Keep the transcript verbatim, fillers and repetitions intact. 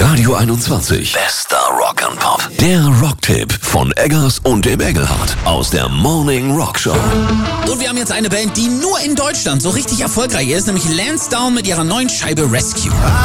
Radio einundzwanzig. Bester Rock'n'Pop. Der Rocktipp von Eggers und dem Engelhardt aus der Morning Rock Show. Und wir haben jetzt eine Band, die nur in Deutschland so richtig erfolgreich ist, nämlich Lansdowne mit ihrer neuen Scheibe Rescue.